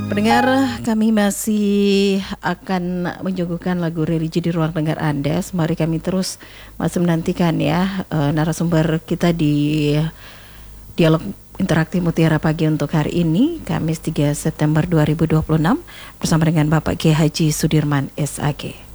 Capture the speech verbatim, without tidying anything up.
Pendengar, kami masih akan menyuguhkan lagu religi di ruang dengar Anda. Mari kami terus masih menantikan ya uh, narasumber kita di dialog interaktif Mutiara Pagi untuk hari ini, Kamis tiga September dua ribu dua puluh enam, bersama dengan Bapak Kiai Haji Sudirman S A G.